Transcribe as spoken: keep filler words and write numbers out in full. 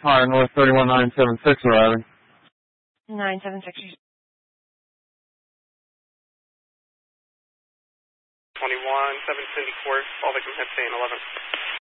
Hi, North thirty-one nine seven six arriving. nine seven six. twenty-one seven Cindy Court, all victims have stay in eleven.